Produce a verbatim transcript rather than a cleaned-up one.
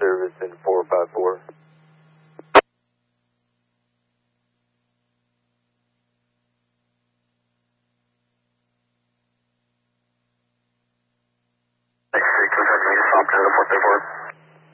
service in four five four. Six six, two seven, stop to the four five four.